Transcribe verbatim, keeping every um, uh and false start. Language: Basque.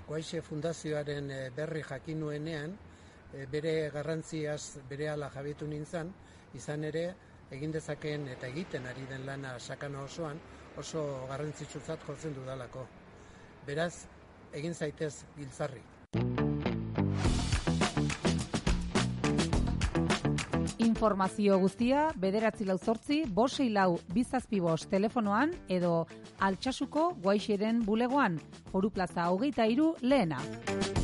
Guaixe Fundazioaren berri jakin nuenean, bere garrantziaz berehala jabetu nintzen, izan ere, egin dezakeen eta egiten ari den lana sakano osoan, oso garrantzitsutzat jotzen dudalako. Beraz, egin zaitez giltzarri. Informazio guztia bederatzi lau zortzi, bost sei lau bizazpi bost telefonoan edo Altsasuko Guaixeren bulegoan, Foru Plaza hogeita hiru lehena.